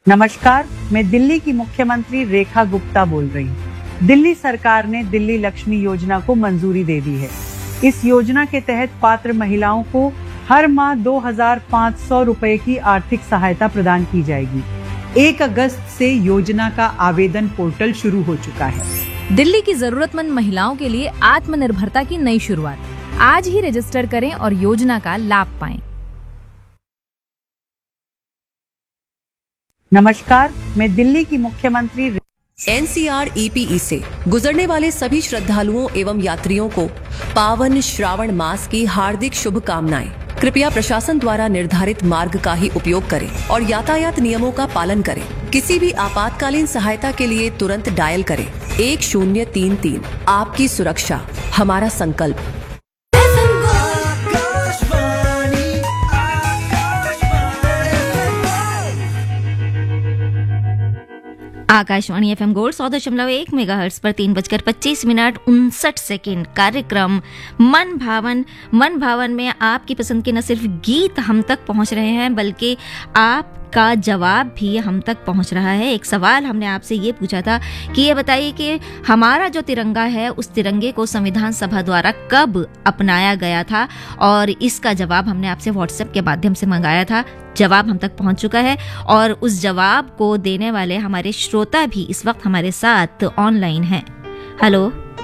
नमस्कार, मैं दिल्ली की मुख्यमंत्री रेखा गुप्ता बोल रही हूँ। दिल्ली सरकार ने दिल्ली लक्ष्मी योजना को मंजूरी दे दी है। इस योजना के तहत पात्र महिलाओं को हर माह 2,500 रुपए की आर्थिक सहायता प्रदान की जाएगी। 1 अगस्त से योजना का आवेदन पोर्टल शुरू हो चुका है। दिल्ली की जरूरतमंद महिलाओं के लिए आत्मनिर्भरता की नई शुरुआत। आज ही रजिस्टर करें और योजना का लाभ पाएं। नमस्कार, मैं दिल्ली की मुख्यमंत्री NCR-EPE से गुजरने वाले सभी श्रद्धालुओं एवं यात्रियों को पावन श्रावण मास की हार्दिक शुभकामनाएं। कृपया प्रशासन द्वारा निर्धारित मार्ग का ही उपयोग करें और यातायात नियमों का पालन करें। किसी भी आपातकालीन सहायता के लिए तुरंत डायल करें 1033। आपकी सुरक्षा हमारा संकल्प। आकाशवाणी FM गोल्ड 100.1 मेगाहर्ट्ज पर 3:25:59 कार्यक्रम मन भावन में आपकी पसंद के न सिर्फ गीत हम तक पहुंच रहे हैं बल्कि आपका जवाब भी हम तक पहुंच रहा है। एक सवाल हमने आपसे ये पूछा था कि ये बताइए कि हमारा जो तिरंगा है उस तिरंगे को संविधान सभा द्वारा कब अपनाया गया था, और इसका जवाब हमने आपसे व्हाट्सएप के माध्यम से मंगाया था। जवाब हम तक पहुंच चुका है और उस जवाब को देने वाले हमारे श्रोता भी इस वक्त हमारे साथ ऑनलाइन हैं। हेलो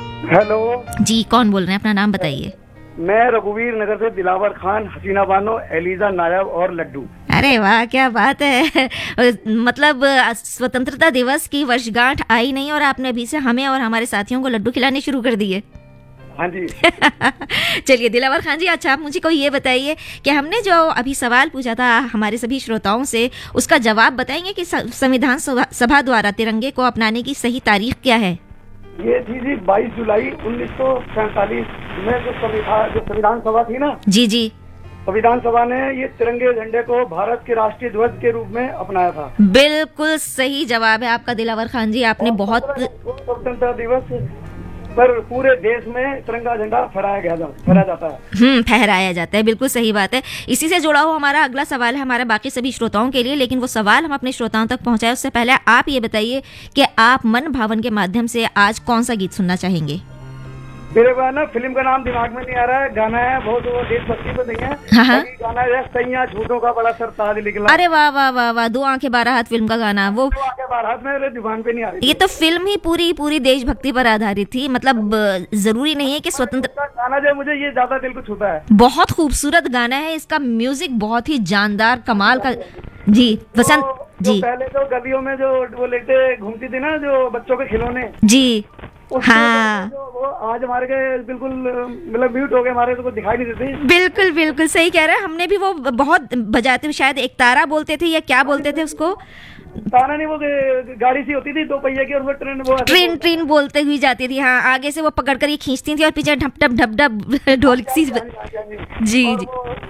जी, कौन बोल रहे हैं? अपना नाम बताइए। मैं रघुवीर नगर से दिलावर खान, हसीना बानो, एलिजा नायब और लड्डू। अरे वाह, क्या बात है। मतलब स्वतंत्रता दिवस की वर्षगांठ आई नहीं और आपने अभी से हमें और हमारे साथियों को लड्डू खिलाने शुरू कर दिए। हाँ जी। चलिए दिलावर खान जी, अच्छा आप मुझे को ये बताइए कि हमने जो अभी सवाल पूछा था हमारे सभी श्रोताओं से, उसका जवाब बताएंगे कि संविधान सभा द्वारा तिरंगे को अपनाने की सही तारीख क्या है? ये थी जी 22 जुलाई 1947 में जो संविधान सभा थी ना। जी जी। संविधान सभा ने ये तिरंगे झंडे को भारत के राष्ट्रीय ध्वज के रूप में अपनाया था। बिल्कुल सही जवाब है आपका दिलावर खान जी। आपने बहुत स्वतंत्रता दिवस पर पूरे देश में तिरंगा झंडा फहराया जाता है। फहराया जाता है, बिल्कुल सही बात है। इसी से जुड़ा हुआ हमारा अगला सवाल है हमारे बाकी सभी श्रोताओं के लिए, लेकिन वो सवाल हम अपने श्रोताओं तक पहुंचाए उससे पहले आप ये बताइए कि आप मन भावन के माध्यम से आज कौन सा गीत सुनना चाहेंगे? मेरे पास ना फिल्म का नाम दिमाग में नहीं आ रहा है। गाना है बहुत, वो देशभक्ति पे नहीं है। हाँ। गाना है सैया झूठों का बड़ा सरताज निकला। अरे वाह वाह वाह वाह, 2 आंखें 12 हाथ फिल्म का गाना। वो 2 आंखें 12 हाथ मेरे जुबान पे नहीं आ रही। ये तो फिल्म ही पूरी देशभक्ति पर आधारित थी। मतलब जरूरी नहीं है कि स्वतंत्र गाना जो मुझे ये ज्यादा दिल को छूता है। बहुत खूबसूरत गाना है, इसका म्यूजिक बहुत ही जानदार कमाल का। जी वसंत जी। पहले तो गलियों में जो वो लेते घूमती थी ना, जो बच्चों के खिलौने जी। हाँ, वो आज हमारे के बिल्कुल मतलब म्यूट हो गए, हमारे तो कुछ दिखाई नहीं देती। बिल्कुल सही कह रहे हैं। हमने भी वो बहुत बजाते हुए, शायद एक तारा बोलते थे या क्या बोलते थे उसको, तारा नहीं, वो गाड़ी सी होती थी 2 पहिए की, और वो ट्रेन बोलते हुई जाती थी। हाँ, आगे से वो पकड़ कर ये खींचती थी और पीछे ढप ढप ढोलक सी। जी जी।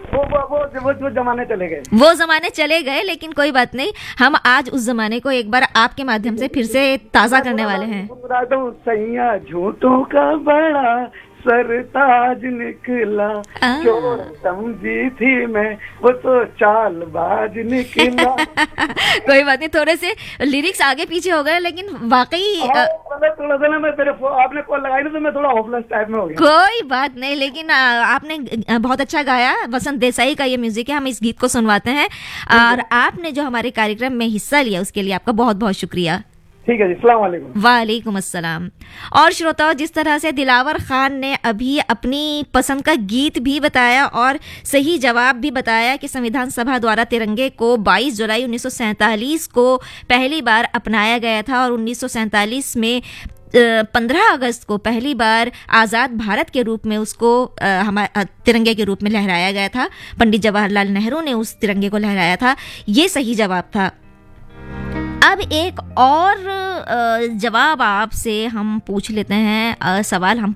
वो जमाने चले गए, लेकिन कोई बात नहीं, हम आज उस जमाने को एक बार आपके माध्यम से फिर से ताजा करने वाले हैं। सैया झूठों का बड़ा सरताज निकला, चोर समझी थी मैं, वो तो चालबाज निकला। कोई बात नहीं, थोड़े से लिरिक्स आगे पीछे हो गए, लेकिन वाकई थोड़ा सा ना मैं आपने कॉल लगाई ना तो मैं थोड़ा होपलेस टाइप में हो गया। कोई बात नहीं, लेकिन आपने बहुत अच्छा गाया। वसंत देसाई का ये म्यूजिक है, हम इस गीत को सुनवाते हैं। और आपने जो हमारे कार्यक्रम में हिस्सा लिया उसके लिए आपका बहुत बहुत शुक्रिया। ठीक है जी, अस्सलाम वालेकुम। वालेकुम अस्सलाम। और श्रोताओं, जिस तरह से दिलावर खान ने अभी अपनी पसंद का गीत भी बताया और सही जवाब भी बताया कि संविधान सभा द्वारा तिरंगे को 22 जुलाई 1947 को पहली बार अपनाया गया था और 1947 में 15 अगस्त को पहली बार आज़ाद भारत के रूप में उसको तिरंगे के रूप में लहराया गया था। पंडित जवाहरलाल नेहरू ने उस तिरंगे को लहराया था। ये सही जवाब था। अब एक और जवाब आपसे हम पूछ लेते हैं, सवाल हम